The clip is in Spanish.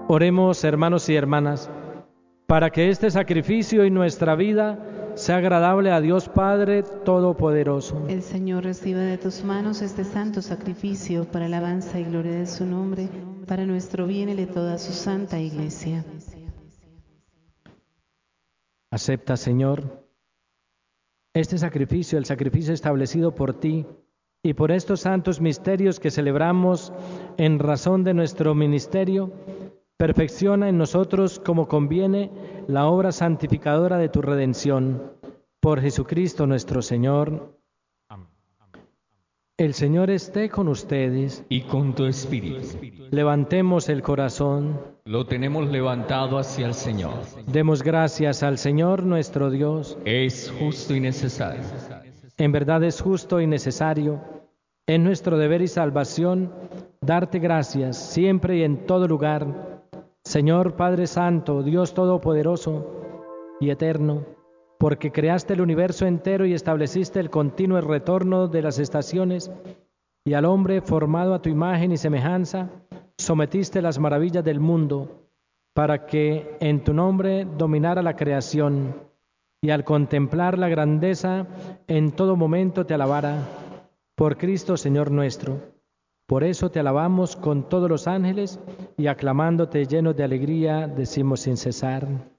Oremos, hermanos y hermanas, para que este sacrificio y nuestra vida sea agradable a Dios Padre Todopoderoso. El Señor reciba de tus manos este santo sacrificio para alabanza y gloria de su nombre, para nuestro bien y de toda su santa Iglesia. Acepta, Señor, este sacrificio, el sacrificio establecido por ti, y por estos santos misterios que celebramos en razón de nuestro ministerio. Perfecciona en nosotros como conviene la obra santificadora de tu redención. Por Jesucristo nuestro Señor. Amén. El Señor esté con ustedes. Y con tu espíritu. Levantemos el corazón. Lo tenemos levantado hacia el Señor. Demos gracias al Señor nuestro Dios. Es justo y necesario. En verdad es justo y necesario, en nuestro deber y salvación, darte gracias siempre y en todo lugar, Señor Padre Santo, Dios Todopoderoso y Eterno, porque creaste el universo entero y estableciste el continuo retorno de las estaciones, y al hombre formado a tu imagen y semejanza, sometiste las maravillas del mundo, para que en tu nombre dominara la creación, y al contemplar la grandeza en todo momento te alabara, por Cristo Señor nuestro. Por eso te alabamos con todos los ángeles y aclamándote llenos de alegría decimos sin cesar.